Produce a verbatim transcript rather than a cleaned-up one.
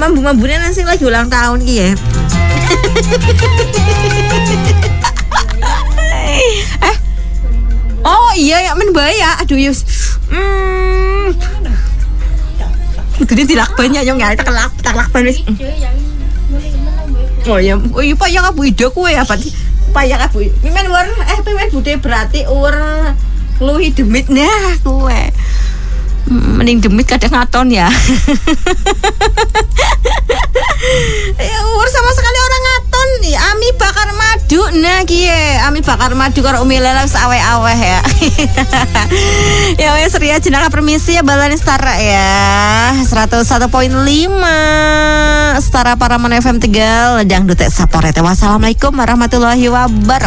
mambu-mambunya nang sing lagi ulang tahun ki ya. eh oh iya ya men bae ya. Aduh Yus. Hmm. Kudune dilakban ya yo nggak tak lakban wis. Oh ya, oh iya Pak ya Abu Ido kowe ya Pak. Pak ya Abu. Mimen ur eh pimen bude berarti ur luhi demit nah kowe. Mending demit kadang ngaton ya. Ya ur sama sekali orang ngaton. Ami bakar madu nah kiye. Ami bakar madu karo Umi Lela sawe-aweh ya. Ya wes Ria jenaka permisi ya Balani Setara ya. seratus satu koma lima Setara Paraman F M Tegal Dangdut Saporete. Wassalamualaikum warahmatullahi wabarakatuh.